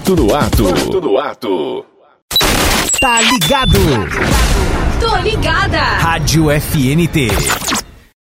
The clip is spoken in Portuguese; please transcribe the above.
Quarto no Ato. Quarto no Ato. Tá ligado? Tô ligada. Rádio FNT.